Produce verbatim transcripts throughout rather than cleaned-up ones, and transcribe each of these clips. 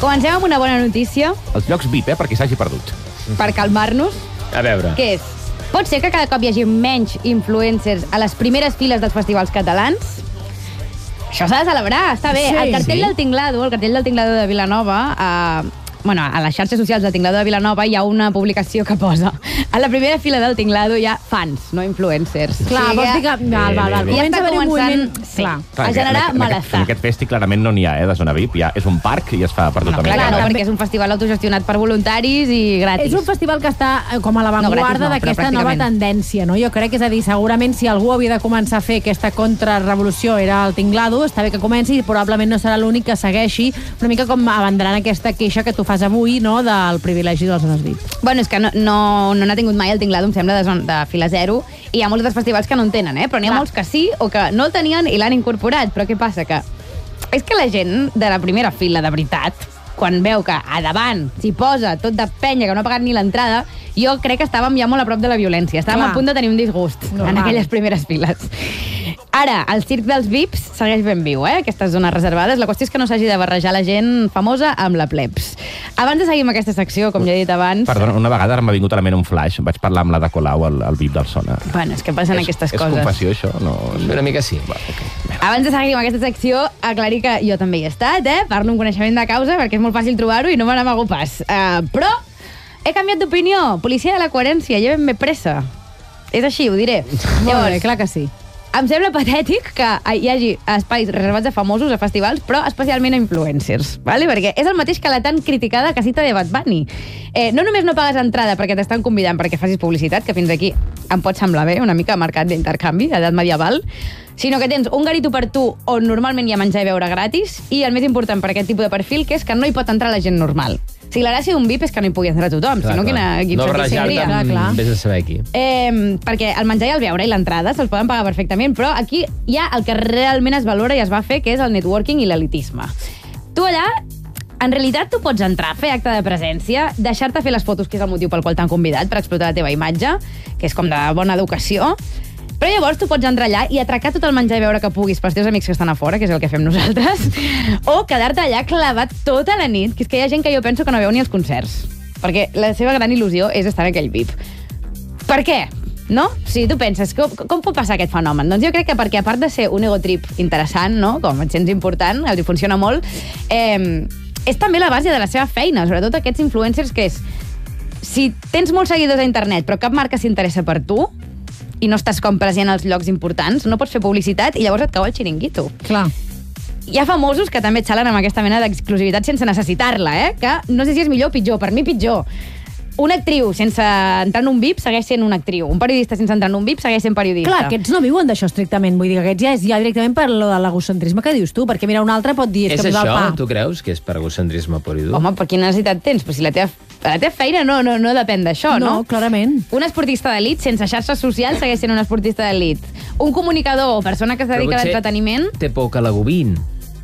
Comencem amb una bona notícia. Els llocs V I P, eh, per qui s'hagi perdut. Per calmar-nos. A veure. Què és? Pot ser que cada cop hi hagi menys influencers a les primeres files dels festivals catalans? Això s'ha de celebrar, està bé. Sí. El cartell Sí. del Tinglado, el cartell del Tinglado de Vilanova... Eh, bueno, a les xarxes socials del Tinglado de Vilanova hi ha una publicació que posa a la primera fila del Tinglado hi ha fans, no influencers. Clar, O sigui vols que dir que... Val, val, val. bé, bé. ja Comença està a haver-hi un començant moviment... sí, Clar. a generar en, malestar. En aquest festi clarament no n'hi ha, eh, de zona V I P. Ja és un parc i es fa per Bueno, tothom. clar, Clar, no, també- perquè és un festival autogestionat per voluntaris i gratis. És un festival que està eh, com a No, l'avantguarda gratis no, però d'aquesta nova pràcticament. tendència, no? Jo crec que és a dir, segurament si algú havia de començar a fer aquesta contrarrevolució era el Tinglado, està bé que comenci i probablement no serà l'únic que segueixi, una mica com abanderant aquesta queixa que tu fas avui, no?, del privilegi de les zones V I P. Bueno, és que no no, no n'ha tingut mai el Tinglado, em sembla, de, zona, de fila zero, i hi ha molts altres festivals que no en tenen, eh? Però n'hi ha Clar. molts que sí, o que no el tenien i l'han incorporat. Però què passa? Que és que la gent de la primera fila, de veritat, quan veu que a davant s'hi posa tot de penya que no ha pagat ni l'entrada, jo crec que estàvem ja molt a prop de la violència. Estàvem Clar. a punt de tenir un disgust Normal. en aquelles primeres files. Ara, el circ dels V I Ps segueix ben viu, eh? Aquestes zones reservades. La qüestió és que no s'hagi de barrejar la gent famosa amb la plebs. Abans de seguir amb aquesta secció, com ja he dit abans... Perdona, una vegada m'ha vingut a la ment un flash. Vaig parlar amb la de Colau, el, el V I P del Sona. Bueno, és que passen és, aquestes és coses. confessió, això? No, Una mica sí. Va, okay. Abans de seguir amb aquesta secció, aclarir que jo també hi he estat, eh? Parlo amb coneixement de causa perquè és molt fàcil trobar-ho i no me n'amago pas. Uh, però he canviat d'opinió. Policia de la coherència, lleven-me pressa. És així, ho diré. Molt bé, clar que sí. Em sembla patètic que hi hagi espais reservats a famosos, a festivals, però especialment a influencers, ¿vale? Perquè és el mateix que la tan criticada casita de Bad Bunny. Eh, no només no pagues entrada perquè t'estan convidant perquè facis publicitat, que fins aquí em pot semblar bé, una mica mercat d'intercanvi, edat medieval, sinó que tens un garito per tu on normalment hi ha menjar i beure gratis, i el més important per aquest tipus de perfil, que és que no hi pot entrar la gent normal. O sigui, la gràcia d'un V I P és que no hi pugui entrar tothom, Clar, sinó clar. quina, quin no sentit barrejar-te tindria. Clar, clar. amb... Vés a saber qui. Eh, perquè el menjar i el beure i l'entrada se'ls poden pagar perfectament, però aquí hi ha el que realment es valora i es va fer, que és el networking i l'elitisme. Tu allà, en realitat, tu pots entrar, fer acte de presència, deixar-te fer les fotos, que és el motiu pel qual t'han convidat, per explotar la teva imatge, que és com de bona educació, però llavors tu pots entrar allà i atracar tot el menjar i beure que puguis pels teus amics que estan a fora, que és el que fem nosaltres, o quedar-te allà clavat tota la nit, que és que hi ha gent que jo penso que no veu ni els concerts, perquè la seva gran il·lusió és estar en aquell V I P. Per què? No? Si tu penses, com, com pot passar aquest fenomen? Doncs jo crec que perquè, a part de ser un egotrip interessant, no? Com et sents important, els hi funciona molt, eh, és també la base de la seva feina, sobretot aquests influencers, que és, si tens molts seguidors a internet però cap marca s'interessa per tu, i no estàs com present als llocs importants, no pots fer publicitat i llavors et cau el xiringuito. Clar. Hi ha famosos que també et xalen amb aquesta mena d'exclusivitat sense necessitar-la, eh? Que no sé si és millor o pitjor, per mi pitjor. Una actriu sense entrar en un V I P segueix sent una actriu. Un periodista sense entrar en un V I P segueix sent periodista. Clar, aquests no viuen d'això estrictament, vull dir que aquests ja és ja directament per lo de l'egocentrisme que dius tu, perquè mira, un altre pot dir... És que posar el això? pa. Tu creus que és per egocentrisme pur i dur? Home, per quina necessitat tens? Però si la teva, la teva feina no, no, no depèn d'això, no? No, clarament. Un esportista d'elit sense xarxes socials segueix sent un esportista d'elit. Un comunicador o persona que es dedica a l'entreteniment... Té por que l'agobin.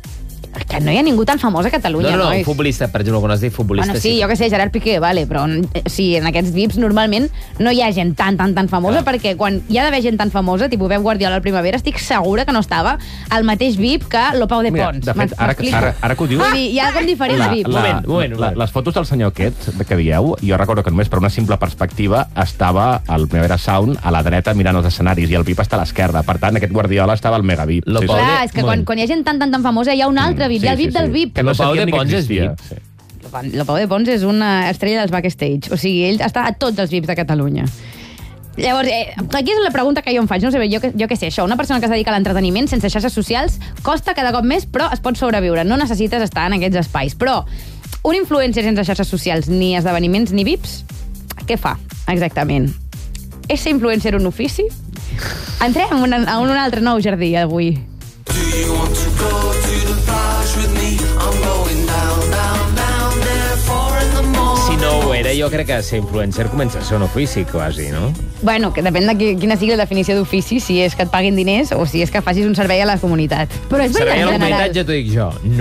Que no hi ha ningú tan famós a Catalunya, No, no, no, nois. un futbolista, per exemple, quan has dit futbolista... Bueno, sí, jo que sé, Gerard Piqué, vale, però eh, sí, en aquests V I Ps normalment no hi ha gent tan, tan, tan famosa, Clar. perquè quan hi ha d'haver gent tan famosa, tipus Pep Guardiola al Primavera, estic segura que no estava al mateix V I P que Lopau de Mira, Pons. de fet, ara, M'explico? ara, ara que ho dius... Vull dir, hi ha com diferents V I Ps. Moment, moment, la, moment. les fotos del senyor aquest que dieu, jo recordo que només per una simple perspectiva estava al Primavera Sound a la dreta mirant els escenaris i el V I P està a l'esquerra. Per tant, aquest Guardiola estava al Mega V I P. Lo Sí, sí. Pau Clar, de- és que quan, moment. quan hi ha gent tan, tan, tan famosa hi ha un altre V I P, hi ha el V I P del V I P. Que no Lo Pau sabíem de ni que Pons és existia. V I P. Sí. Lopau de Pons és una estrella dels backstage. O sigui, ell està a tots els V I Ps de Catalunya. Llavors, eh, aquí és la pregunta que jo em faig. No sé, jo, jo què sé, això, una persona que es dedica a l'entreteniment sense xarxes socials costa cada cop més, però es pot sobreviure. No necessites estar en aquests espais. Però un influencer sense xarxes socials, ni esdeveniments, ni V I Ps, què fa exactament? És ser influencer un ofici? Entrem en, una, en un altre nou jardí avui. Do you want to go to the plage with me? I'm going down, down, down there, four in the morning. Si no ho era, jo crec que ser influencer comença a ser un ofici, quasi, no? Bueno, que depèn de qui- quina sigui la definició d'ofici, si és que et paguin diners o si és que facis un servei a la comunitat. Però és Servei a la veritat, general. comunitat ja t'ho dic jo, no.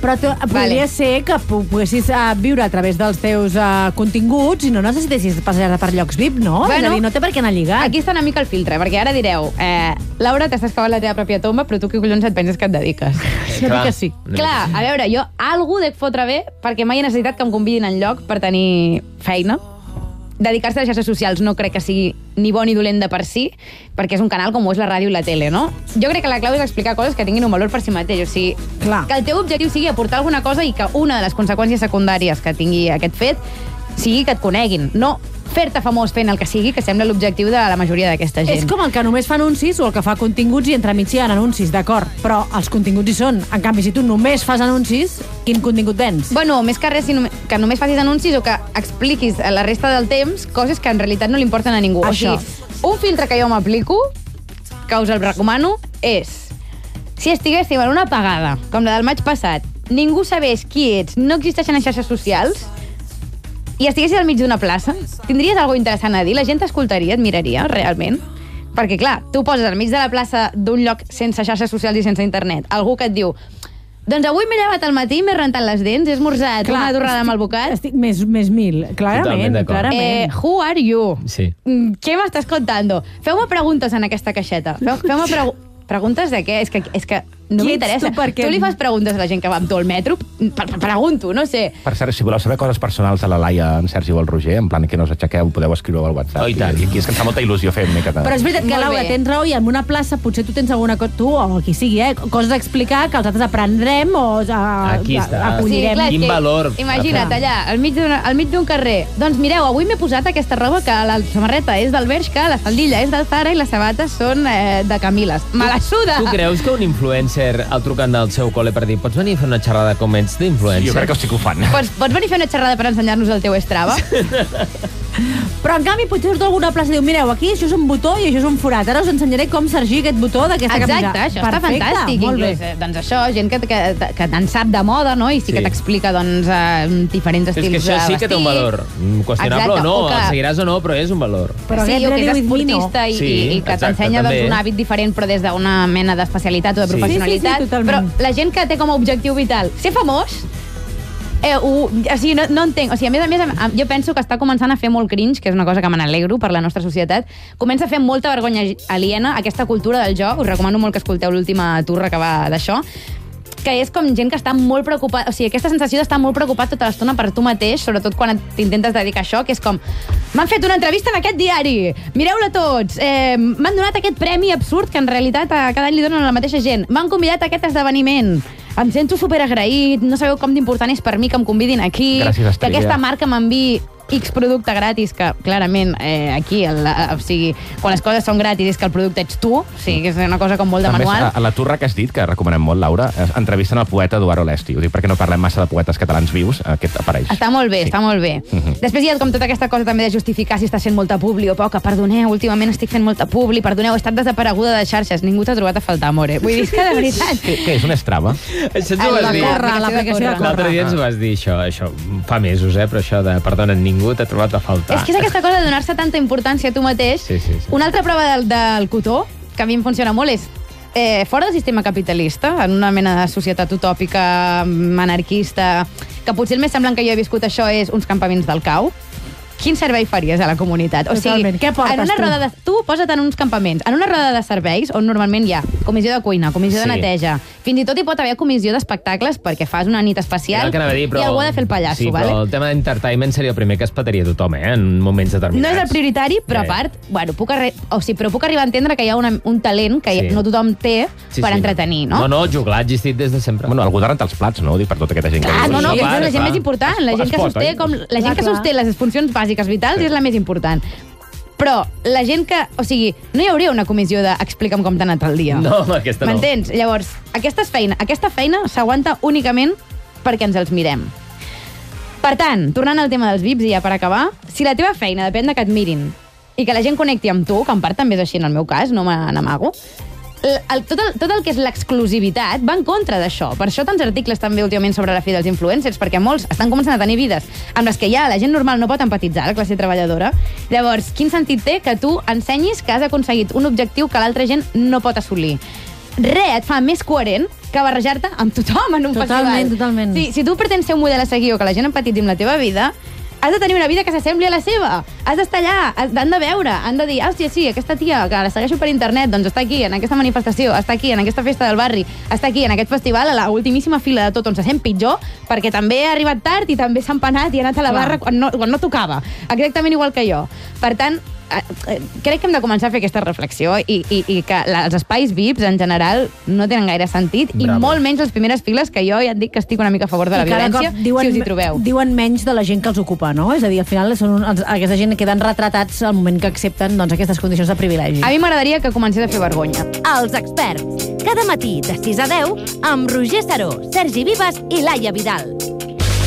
Però tu, podria ser que pu- poguessis uh, viure a través dels teus uh, continguts i no necessitessis passejar per llocs V I P, no? Bueno, és a dir, no té per què anar lligat. Aquí està una mica el filtre, perquè ara direu, eh, Laura, t'estàs cavant la teva pròpia tomba, però tu què collons et penses que et dediques? Una mica sí. Clar, a veure, jo algú dec fotre bé perquè mai he necessitat que em convidin en lloc per tenir feina. Dedicar-se a les xarxes socials no crec que sigui ni bo ni dolent de per si, perquè és un canal com ho és la ràdio i la tele, no? Jo crec que la clau és explicar coses que tinguin un valor per si mateix, o sigui, Clar. que el teu objectiu sigui aportar alguna cosa i que una de les conseqüències secundàries que tingui aquest fet sigui que et coneguin, no fer-te famós fent el que sigui, que sembla l'objectiu de la majoria d'aquesta gent. És com el que només fa anuncis o el que fa continguts i entremig hi ha anuncis, d'acord, però els continguts hi són. En canvi, si tu només fas anuncis, quin contingut tens? Bueno, més que res, si només, que només facis anuncis o que expliquis a la resta del temps coses que en realitat no li importen a ningú. Això. O sigui, un filtre que jo m'aplico, que us el recomano, és si estiguéssim en una apagada, com la del maig passat, ningú sabés qui ets, no existeixen les xarxes socials, i estiguessis al mig d'una plaça, tindries alguna interessant a dir? La gent t'escoltaria, et miraria, realment? Perquè, clar, tu poses al mig de la plaça d'un lloc sense xarxes socials i sense internet, algú que et diu doncs avui m'he llevat al matí, m'he rentat les dents, he esmorzat Clar, una torrada amb el estic- bocat. Estic més, més mil, Totalment clarament, d'acord. clarament. Eh, who are you? Sí. Mm, Què m'estàs contando? Feu-me preguntes en aquesta caixeta. Feu, feu-me pregu preguntes de què? És que, és que no Qui ets m'interessa. tu, perquè- Tu li fas preguntes a la gent que va amb tu al metro? Per, per, pregunto, no sé. Per cert, si voleu saber coses personals de la Laia, en Sergi o el Roger, en plan que no us aixequeu, podeu escriure al WhatsApp. Oh, i tant. I aquí és que em fa molta il·lusió fer una mica de... Però és veritat que, Molt Laura, bé. tens raó, i en una plaça potser tu tens alguna cosa, tu o qui sigui, eh, coses a explicar que els altres aprendrem o a, Aquí a, està. acollirem. és Quin que valor. Imagina't, allà, al mig d'una- al mig d'un carrer. Doncs mireu, avui m'he posat aquesta roba que la samarreta és del Bershka, la faldilla és del Zara i les sabates són eh, de Camiles. Me la suda! Tu creus que un influencer el truquen del seu col·le per dir pots venir a fer una xerrada com ets d'influencer? Jo crec que sí que ho fan. Pots, pots venir a fer una xerrada per ensenyar-nos el teu Strava? Però, en canvi, potser surt a alguna plaça i diu, mireu, aquí això és un botó i això és un forat. Ara us ensenyaré com sergir aquest botó d'aquesta camisa. Exacte, això està Perfecte, fantàstic. molt bé. Inclús, eh, doncs això, gent que, que, que en sap de moda, no? I sí, Sí. que t'explica doncs, eh, diferents És estils que això de sí que té un vestir. valor. Mm, Qüestionable Exacte, o no, o que- el seguiràs o no, però és un valor. Però sí, aquest o que Ready és With Me, no. esportista i, Sí, i, i que exacte, t'ensenya doncs, també. un hàbit diferent però des d'una mena d'especialitat o de Sí. professionalitat. Sí, sí, sí, totalment. Però la gent que té com a objectiu vital ser famós, eh, ho, o sigui, no, no entenc. O sigui, a més a més, a- jo penso que està començant a fer molt cringe, que és una cosa que me n'alegro per la nostra societat. Comença a fer molta vergonya aliena aquesta cultura del joc. Us recomano molt que escolteu l'última turra que va d'això, que és com gent que està molt preocupada, o sigui, aquesta sensació d'estar molt preocupat tota l'estona per tu mateix, sobretot quan t'intentes dedicar a això, que és com, m'han fet una entrevista en aquest diari, mireu-la tots, eh, m'han donat aquest premi absurd que en realitat a cada any li donen a la mateixa gent, m'han convidat a aquest esdeveniment, em sento superagraït, no sabeu com d'important és per mi que em convidin aquí, Gràcies, que Estrella. aquesta marca m'enviï X producte gratis, que clarament eh, aquí, el, o sigui, quan les coses són gratis és que el producte ets tu, o sigui, que és una cosa com molt de També, manual. a, a la turra que has dit, que recomanem molt, Laura, eh, entrevisten el poeta Eduard Olesti. Ho dic perquè no parlem massa de poetes catalans vius, aquest apareix. Està molt bé, sí. està molt bé. Uh -huh. Després hi ha com tota aquesta cosa també de justificar si estàs fent molta publi o poca. Perdoneu, últimament estic fent molta publi, perdoneu, he estat desapareguda de xarxes, ningú t'ha trobat a faltar, amore. Vull dir, és que de veritat... Què, què és, un Strava? Això ens ho Ai, vas la dir. corre, l'aplicació de L'altre dia ens ho vas dir, això, això fa mesos, eh, però això de, perdona, ningú t'ha trobat a faltar. És que és aquesta cosa de donar-se tanta importància a tu mateix. Sí, sí, sí. Una altra prova del, del cotó, que a mi em funciona molt, és eh, fora del sistema capitalista, en una mena de societat utòpica, anarquista, que potser el més semblant que jo he viscut això és uns campaments del cau. Quin servei faries a la comunitat? O sigui, Totalment. Què portes, en una tu? roda de, tu posa't en uns campaments, en una roda de serveis on normalment hi ha comissió de cuina, comissió Sí. de neteja, fins i tot hi pot haver comissió d'espectacles perquè fas una nit Era especial el que anava a dir, però... i algú ha de fer el pallasso, sí, vale? però el tema d'entertainment seria el primer que es petaria tothom, eh, en moments No determinats. és el prioritari, però Sí. a part, bueno, puc, arre... o sigui, però puc arribar a entendre que hi ha una, un talent que Sí. no tothom té Sí, per sí. entretenir, no? No, no, juglar ha existit des de sempre. Bueno, algú ha de rentar els plats, no? Ho dic per tota aquesta gent. Ah, que no, no, Sí, que és clar, la gent clar. més important. La Es gent que pot, sosté, oi? com, la gent Clar, que clar. sosté les funcions bàsiques vitals Sí. és la més important. Però la gent que... O sigui, no hi hauria una comissió de explica'm com t'ha anat el dia. No, home, aquesta no. M'entens? Llavors, aquesta feina, aquesta feina s'aguanta únicament perquè ens els mirem. Per tant, tornant al tema dels V I Ps i ja per acabar, si la teva feina depèn de que et mirin i que la gent connecti amb tu, que en part també és així en el meu cas, no me n'amago, el, el, tot, el, tot el que és l'exclusivitat va en contra d'això. Per això tants articles també últimament sobre la fi dels influencers, perquè molts estan començant a tenir vides amb les que ja la gent normal no pot empatitzar, la classe treballadora. Llavors, quin sentit té que tu ensenyis que has aconseguit un objectiu que l'altra gent no pot assolir? res et fa més coherent que barrejar-te amb tothom en un Totalment, festival. totalment. Sí, si tu pretens ser un model a seguir o que la gent empatitzi amb la teva vida, has de tenir una vida que s'assembli a la seva. Has d'estar allà, has- han de veure, han de dir, hòstia, sí, aquesta tia que la segueixo per internet, doncs està aquí, en aquesta manifestació, està aquí, en aquesta festa del barri, està aquí, en aquest festival, a la ultimíssima fila de tot, on se sent pitjor, perquè també ha arribat tard i també s'ha empanat i ha anat a la Clar. barra quan no, quan no tocava. Exactament igual que jo. Per tant, eh, eh, crec que hem de començar a fer aquesta reflexió i, i, i que la, els espais V I Ps en general no tenen gaire sentit i Bravo. molt menys les primeres files, que jo ja et dic que estic una mica a favor de la I cada violència, cop diuen, si us hi trobeu. diuen menys de la gent que els ocupa, no? És a dir, al final són un, els, aquesta gent queden retratats al moment que accepten doncs, aquestes condicions de privilegi. A mi m'agradaria que comencés a fer vergonya. Els experts. Cada matí de sis a deu amb Roger Saró, Sergi Vives i Laia Vidal.